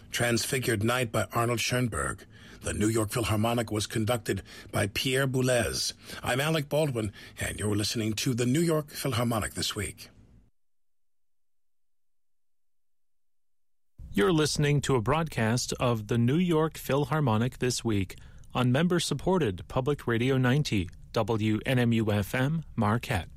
Transfigured Night by Arnold Schoenberg. The New York Philharmonic was conducted by Pierre Boulez. I'm Alec Baldwin, and you're listening to the New York Philharmonic this week. You're listening to a broadcast of the New York Philharmonic this week on member-supported Public Radio 90, WNMU-FM, Marquette.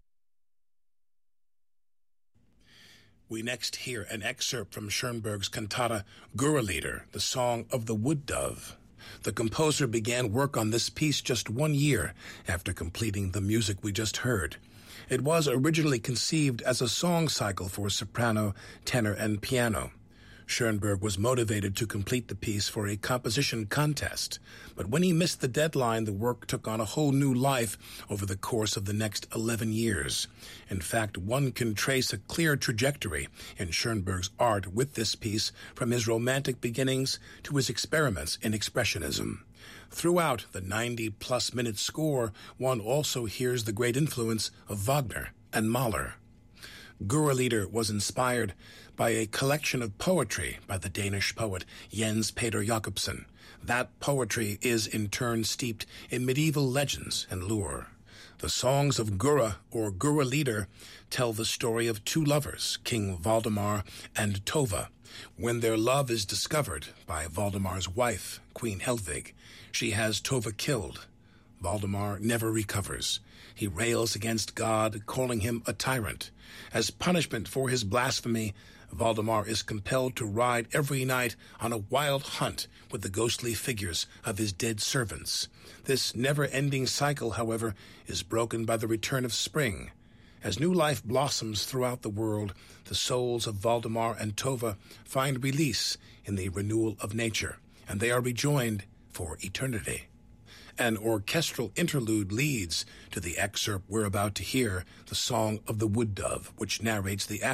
We next hear an excerpt from Schoenberg's cantata Gurrelieder, the Song of the Wood Dove. The composer began work on this piece just 1 year after completing the music we just heard. It was originally conceived as a song cycle for soprano, tenor, and piano. Schoenberg was motivated to complete the piece for a composition contest, but when he missed the deadline, the work took on a whole new life over the course of the next 11 years. In fact, one can trace a clear trajectory in Schoenberg's art with this piece from his romantic beginnings to his experiments in expressionism. Throughout the 90-plus minute score, one also hears the great influence of Wagner and Mahler. Gurrelieder was inspired by a collection of poetry by the Danish poet Jens Peter Jacobsen. That poetry is in turn steeped in medieval legends and lore. The songs of Gurra, or Gurrelieder, tell the story of two lovers, King Valdemar and Tova. When their love is discovered by Valdemar's wife, Queen Helvig, she has Tova killed. Valdemar never recovers. He rails against God, calling him a tyrant. As punishment for his blasphemy, Valdemar is compelled to ride every night on a wild hunt with the ghostly figures of his dead servants. This never-ending cycle, however, is broken by the return of spring. As new life blossoms throughout the world, the souls of Valdemar and Tova find release in the renewal of nature, and they are rejoined for eternity. An orchestral interlude leads to the excerpt we're about to hear, the Song of the Wood Dove, which narrates the